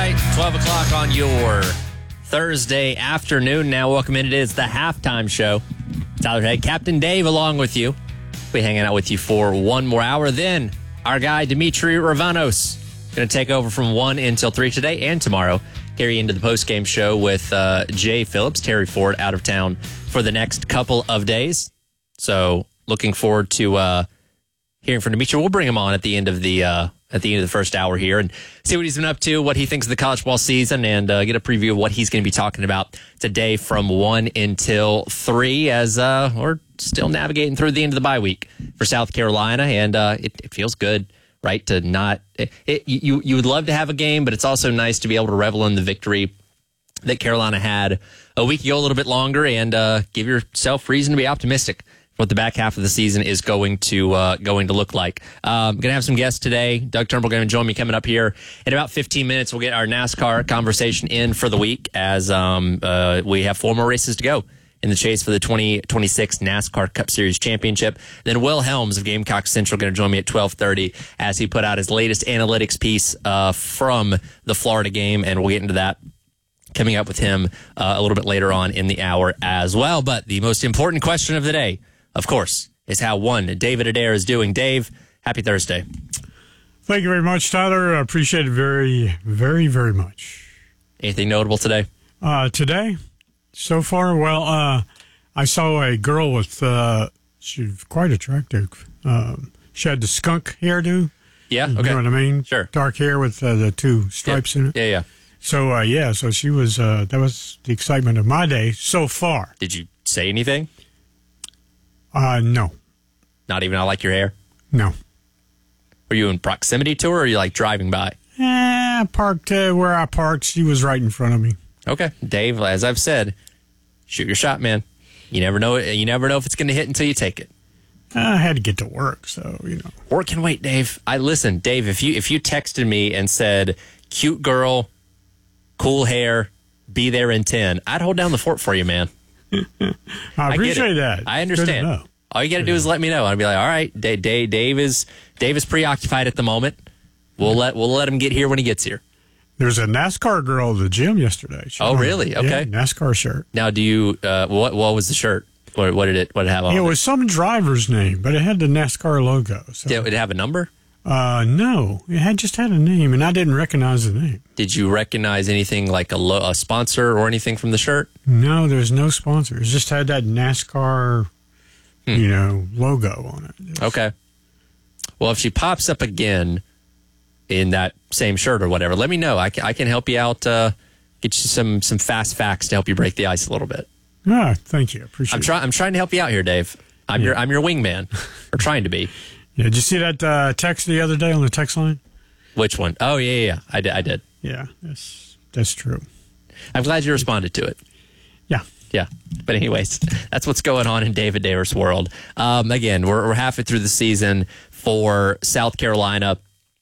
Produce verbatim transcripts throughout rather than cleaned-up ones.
right, twelve o'clock on your Thursday afternoon now. Welcome in. It is the halftime show. Tyler Head, Captain Dave along with you. We'll be hanging out with you for one more hour. Then our guy, Dimitri Ravanos, going to take over from one until three today and tomorrow. Carry into the postgame show with uh, Jay Phillips. Terry Ford out of town for the next couple of days. So looking forward to uh, hearing from Dimitri. We'll bring him on at the end of the uh, at the end of the first hour here and see what he's been up to, what he thinks of the college ball season, and uh, get a preview of what he's going to be talking about today from one until three as uh, we're still navigating through the end of the bye week for South Carolina, and uh, it, it feels good, right, to not it, it, you you would love to have a game, but it's also nice to be able to revel in the victory that Carolina had a week ago, a little bit longer, and uh, give yourself reason to be optimistic for what the back half of the season is going to uh, going to look like. Um, going to have some guests today. Doug Turnbull going to join me coming up here in about fifteen minutes. We'll get our NASCAR conversation in for the week as um, uh, we have four more races to go in the chase for the twenty twenty-six NASCAR Cup Series Championship. Then Will Helms of Gamecock Central going to join me at twelve thirty as he put out his latest analytics piece uh, from the Florida game, and we'll get into that coming up with him uh, a little bit later on in the hour as well. But the most important question of the day, of course, is how one David Adair is doing. Dave, happy Thursday. Thank you very much, Tyler. I appreciate it very, very, very much. Anything notable today? Uh, today, so far, well, uh, I saw a girl with, uh, she was quite attractive. Um, she had the skunk hairdo. Yeah, okay. You know what I mean? Sure. Dark hair with uh, the two stripes yeah. in it. Yeah, yeah. So, uh, yeah, so she was, uh, that was the excitement of my day so far. Did you say anything? Uh, no. Not even I like your hair? No. Were you in proximity to her, or are you like driving by? Eh, I parked uh, where I parked. She was right in front of me. Okay. Dave, as I've said, shoot your shot, man. You never know You never know if it's going to hit until you take it. I had to get to work, so, you know. Work can wait, Dave. I listen, Dave, if you if you texted me and said, cute girl, cool hair, be there in ten, I'd hold down the fort for you, man. I appreciate I that. I understand. All you got to do is let me know. I'd be like, all right, Dave, Dave, Dave is Dave is preoccupied at the moment. We'll let we'll let him get here when he gets here. There's a NASCAR girl at the gym yesterday. She oh, really? Yeah, okay. NASCAR shirt. Now, do you? Uh, what what was the shirt? What, what did it? What did it have on? It was some driver's name, but it had the NASCAR logo. So. Did it have a number? Uh, no, it had just had a name, and I didn't recognize the name. Did you recognize anything like a, lo- a sponsor or anything from the shirt? No, there's no sponsor. It just had that NASCAR, hmm. you know, logo on it. it was... Okay. Well, if she pops up again in that same shirt or whatever, let me know. I can, I can help you out, uh, get you some, some fast facts to help you break the ice a little bit. Ah, thank you. I appreciate I'm it. Try, I'm trying to help you out here, Dave. I'm yeah. your I'm your wingman, or trying to be. Yeah, did you see that uh, text the other day on the text line? Which one? Oh, yeah, yeah, yeah. I did. I did. Yeah, that's, that's true. I'm glad you responded to it. Yeah. Yeah. But anyways, that's what's going on in David Adair's world. Um, again, we're, we're halfway through the season for South Carolina.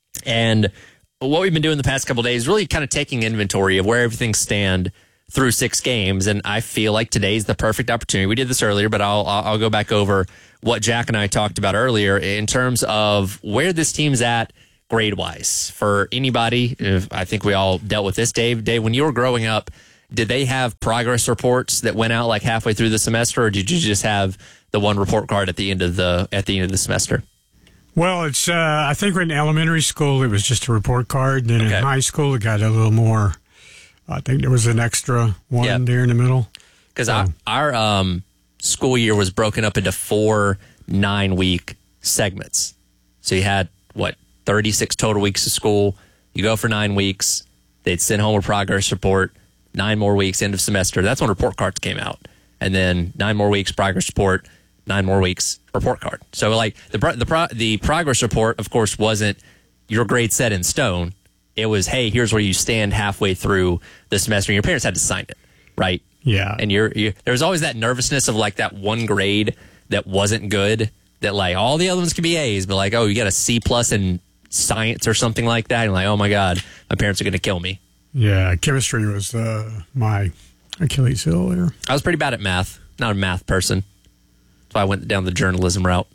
And what we've been doing the past couple of days, really kind of taking inventory of where everything stand through six games. And I feel like today's the perfect opportunity. We did this earlier, but I'll, I'll go back over what Jack and I talked about earlier in terms of where this team's at grade-wise. For anybody, if I think we all dealt with this. Dave, Dave, when you were growing up, did they have progress reports that went out like halfway through the semester, or did you just have the one report card at the end of the at the end of the semester? Well, it's uh, I think in elementary school it was just a report card. Then okay. in high school it got a little more. I think there was an extra one yep. there in the middle. Because so. our, our um, school year was broken up into four nine-week segments. So you had, what, thirty-six total weeks of school. You go for nine weeks. They'd send home a progress report. Nine more weeks, end of semester. That's when report cards came out. And then nine more weeks, progress report. Nine more weeks, report card. So, like, the the pro, the progress report, of course, wasn't your grade set in stone. It was, hey, here's where you stand halfway through the semester. And your parents had to sign it, right? Yeah. And you're, you're there was always that nervousness of, like, that one grade that wasn't good, that, like, all the other ones could be A's, but, like, oh, you got a C plus in science or something like that. And, like, oh, my God, my parents are going to kill me. Yeah, chemistry was uh, my Achilles heel there. I was pretty bad at math. Not a math person. So I went down the journalism route.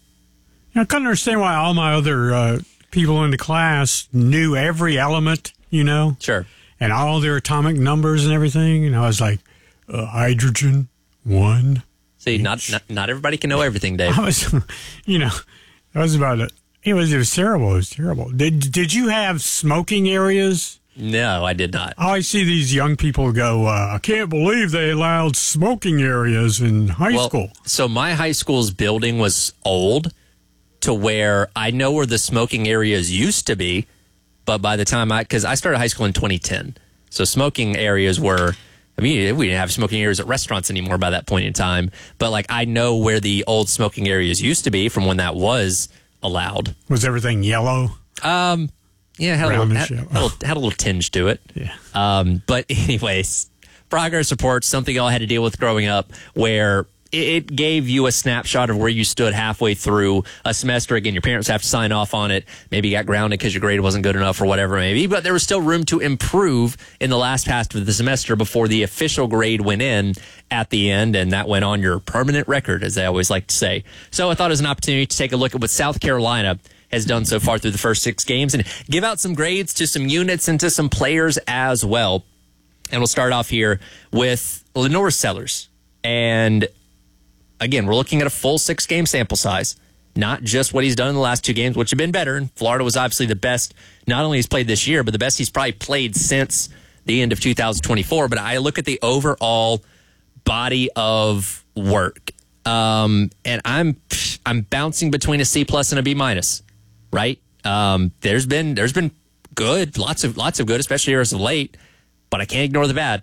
I couldn't understand why all my other uh, people in the class knew every element, you know? Sure. and all their atomic numbers and everything. And I was like, uh, hydrogen, one. See, not, not not everybody can know everything, Dave. I was, you know, that was about it. It was, it was terrible. It was terrible. Did, did you have smoking areas? No, I did not. I always see these young people go, uh, I can't believe they allowed smoking areas in high well, school. So my high school's building was old to where I know where the smoking areas used to be, but by the time I, because I started high school in twenty ten, so smoking areas were, I mean, we didn't have smoking areas at restaurants anymore by that point in time, but like I know where the old smoking areas used to be from when that was allowed. Was everything yellow? Um, yeah, had a, little, had, yellow. had, a little, had a little tinge to it. Yeah. Um, but anyways, progress reports, something y'all had to deal with growing up, where it gave you a snapshot of where you stood halfway through a semester. Again, your parents have to sign off on it. Maybe you got grounded because your grade wasn't good enough or whatever it may be, but there was still room to improve in the last half of the semester before the official grade went in at the end, and that went on your permanent record, as they always like to say. So I thought it was an opportunity to take a look at what South Carolina has done so far through the first six games and give out some grades to some units and to some players as well. And we'll start off here with LaNorris Sellers. And again, we're looking at a full six-game sample size, not just what he's done in the last two games, which have been better. And Florida was obviously the best, not only he's played this year, but the best he's probably played since the end of two thousand twenty-four. But I look at the overall body of work, um, and I'm I'm bouncing between a C plus and a B minus, right? Um, there's been there's been good, lots of lots of good, especially here as of late, but I can't ignore the bad.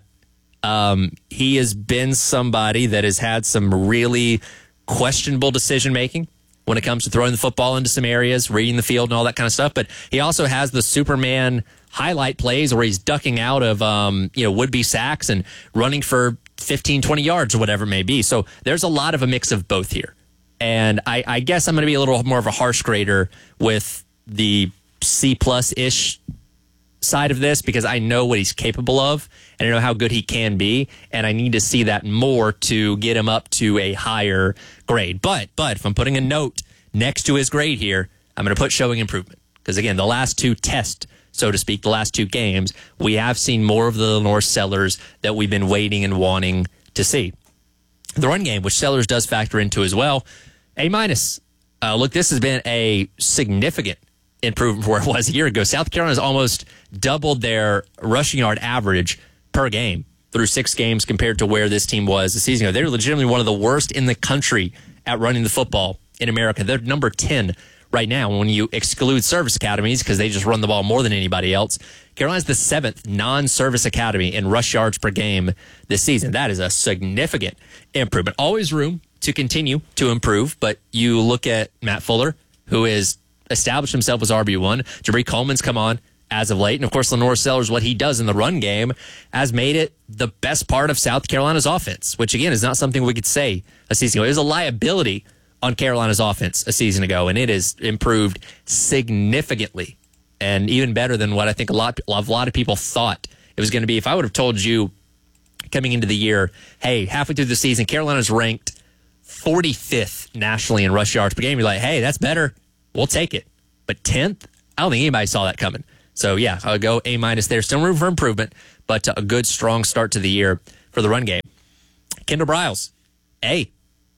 Um, he has been somebody that has had some really questionable decision making when it comes to throwing the football into some areas, reading the field and all that kind of stuff. But he also has the Superman highlight plays where he's ducking out of, um, you know, would-be sacks and running for fifteen, twenty yards or whatever it may be. So there's a lot of a mix of both here. And I, I guess I'm going to be a little more of a harsh grader with the C plus ish side of this because I know what he's capable of and I know how good he can be, and I need to see that more to get him up to a higher grade. But but if I'm putting a note next to his grade here, I'm going to put showing improvement because, again, the last two tests, so to speak, the last two games, we have seen more of the LaNorris Sellers that we've been waiting and wanting to see. The run game, which Sellers does factor into as well, A minus. Uh, look, this has been a significant improvement from where it was a year ago. South Carolina's almost doubled their rushing yard average per game through six games compared to where this team was a season ago. They're legitimately one of the worst in the country at running the football in America. They're number ten right now when you exclude service academies because they just run the ball more than anybody else. Carolina's the seventh non-service academy in rush yards per game this season. That is a significant improvement. Always room to continue to improve, but you look at Matt Fuller, who is established himself as R B one. Jabri Coleman's come on as of late. And, of course, LaNorris Sellers, what he does in the run game, has made it the best part of South Carolina's offense, which, again, is not something we could say a season ago. It was a liability on Carolina's offense a season ago, and it has improved significantly and even better than what I think a lot, a lot of people thought it was going to be. If I would have told you coming into the year, hey, halfway through the season, Carolina's ranked forty-fifth nationally in rush yards per game, you're like, hey, that's better. We'll take it. But tenth, I don't think anybody saw that coming. So, yeah, I'll go A minus there. Still room for improvement, but a good, strong start to the year for the run game. Kendall Briles, A.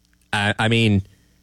I, I mean,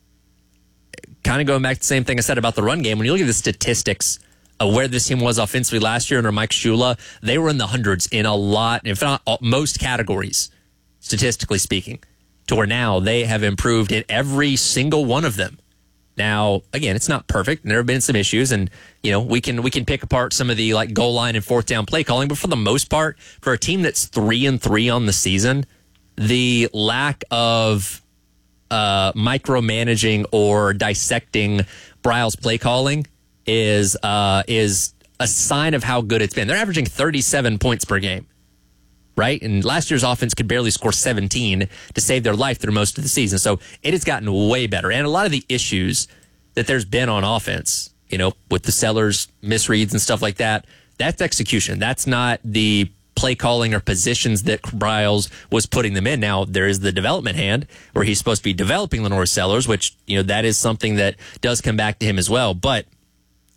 kind of going back to the same thing I said about the run game. When you look at the statistics of where this team was offensively last year under Mike Shula, they were in the hundreds in a lot, if not all, most categories, statistically speaking, to where now they have improved in every single one of them. Now, again, it's not perfect. There have been some issues, and you know we can we can pick apart some of the like goal line and fourth down play calling. But for the most part, for a team that's three and three on the season, the lack of uh, micromanaging or dissecting Briles' play calling is uh, is a sign of how good it's been. They're averaging thirty-seven points per game, right? And last year's offense could barely score seventeen to save their life through most of the season. So it has gotten way better. And a lot of the issues that there's been on offense, you know, with the Sellers, misreads and stuff like that, that's execution. That's not the play calling or positions that Briles was putting them in. Now, there is the development hand where he's supposed to be developing LaNorris Sellers, which, you know, that is something that does come back to him as well. But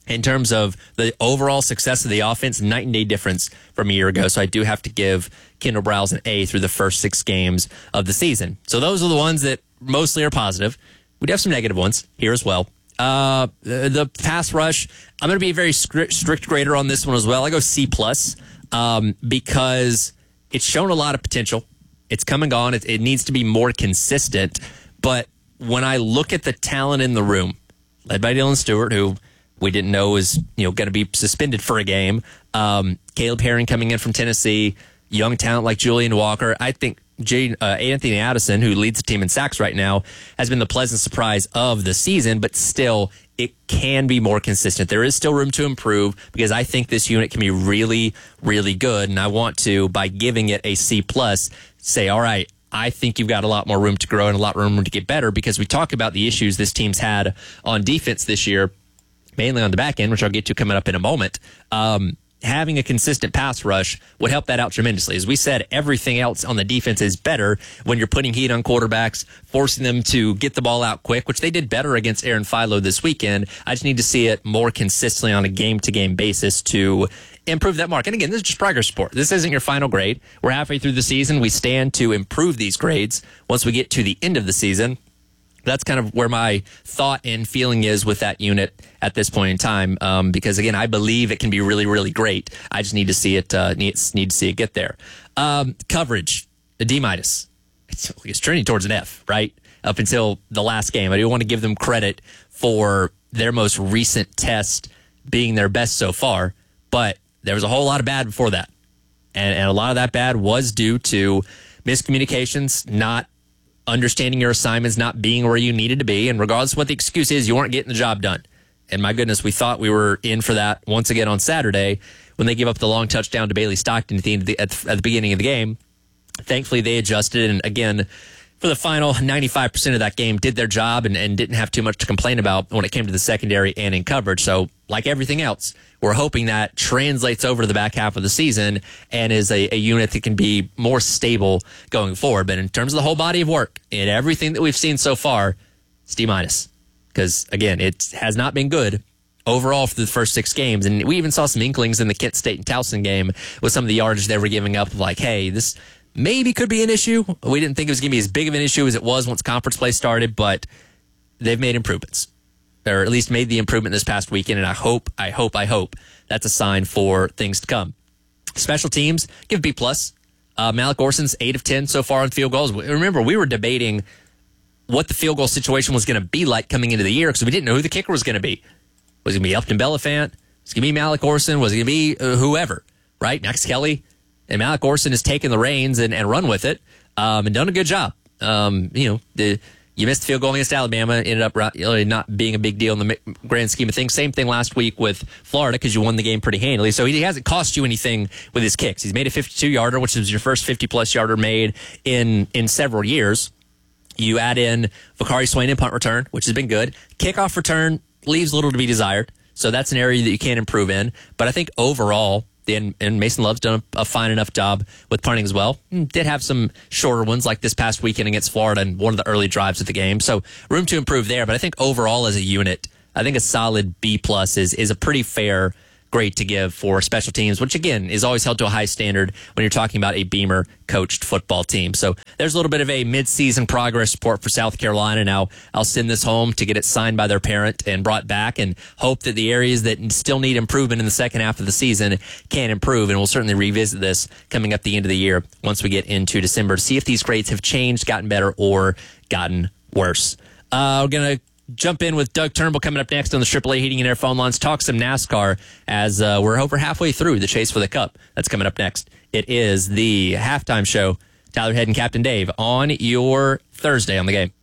in terms of the overall success of the offense, night and day difference from a year ago. So I do have to give Kendall Briles an A through the first six games of the season. So those are the ones that mostly are positive. We do have some negative ones here as well. Uh, the, the pass rush, I'm going to be a very strict, strict grader on this one as well. I go C plus um, because it's shown a lot of potential. It's come and gone. It, it needs to be more consistent. But when I look at the talent in the room, led by Dylan Stewart, who we didn't know was you know going to be suspended for a game, um, Caleb Herring coming in from Tennessee, young talent like Julian Walker, I think J, uh, Anthony Addison, who leads the team in sacks right now, has been the pleasant surprise of the season, but still, it can be more consistent. There is still room to improve because I think this unit can be really, really good, and I want to, by giving it a C plus, say, all right, I think you've got a lot more room to grow and a lot more room to get better because we talk about the issues this team's had on defense this year, mainly on the back end, which I'll get to coming up in a moment. Um, having a consistent pass rush would help that out tremendously. As we said, everything else on the defense is better when you're putting heat on quarterbacks, forcing them to get the ball out quick, which they did better against Aaron Philo this weekend. I just need to see it more consistently on a game-to-game basis to improve that mark. And again, this is just progress report. This isn't your final grade. We're halfway through the season. We stand to improve these grades once we get to the end of the season. That's kind of where my thought and feeling is with that unit at this point in time. Um, because again, I believe it can be really, really great. I just need to see it, uh, need, need to see it get there. Um, coverage, a D minus. It's, it's trending towards an F, right? Up until the last game. I do want to give them credit for their most recent test being their best so far, but there was a whole lot of bad before that. And, and a lot of that bad was due to miscommunications, not understanding your assignments, not being where you needed to be. And regardless of what the excuse is, you weren't getting the job done. And my goodness, we thought we were in for that once again on Saturday when they gave up the long touchdown to Bailey Stockton at the, end of the, at, at the beginning of the game. Thankfully, they adjusted. And again, for the final ninety-five percent of that game, did their job and, and didn't have too much to complain about when it came to the secondary and in coverage. So like everything else, we're hoping that translates over to the back half of the season and is a, a unit that can be more stable going forward. But in terms of the whole body of work and everything that we've seen so far, it's D minus. Because, again, it has not been good overall for the first six games. And we even saw some inklings in the Kent State and Towson game with some of the yardage they were giving up of like, hey, this maybe could be an issue. We didn't think it was going to be as big of an issue as it was once conference play started, but they've made improvements. Or at least made the improvement this past weekend, and I hope, I hope, I hope that's a sign for things to come. Special teams, give B plus. Uh, Malik Orson's eight of ten so far on field goals. Remember, we were debating what the field goal situation was going to be like coming into the year because we didn't know who the kicker was going to be. Was it going to be Upton Bellafant? Was it going to be Malik Orson? Was it going to be uh, whoever, right? Max Kelly. And Malik Orson has taken the reins and, and run with it um, and done a good job. Um, you know, the You missed the field goal against Alabama, ended up really not being a big deal in the grand scheme of things. Same thing last week with Florida because you won the game pretty handily. So he hasn't cost you anything with his kicks. He's made a fifty-two yarder, which is your first fifty-plus yarder made in, in several years. You add in Vakari Swain in punt return, which has been good. Kickoff return leaves little to be desired. So that's an area that you can improve in. But I think overall, And, and Mason Love's done a, a fine enough job with punting as well. Did have some shorter ones like this past weekend against Florida and one of the early drives of the game. So room to improve there. But I think overall as a unit, I think a solid B plus is, is a pretty fair grade to give for special teams, which again is always held to a high standard when you're talking about a Beamer coached football team. So there's a little bit of a mid-season progress report for South Carolina. Now I'll send this home to get it signed by their parent and brought back and hope that the areas that still need improvement in the second half of the season can improve. And we'll certainly revisit this coming up the end of the year once we get into December to see if these grades have changed, gotten better, or gotten worse. Uh, we're going to jump in with Doug Turnbull coming up next on the triple A Heating and Air phone lines. Talk some NASCAR as uh, we're over halfway through the chase for the Cup. That's coming up next. It is the halftime show. Tyler Head and Captain Dave on your Thursday on the game.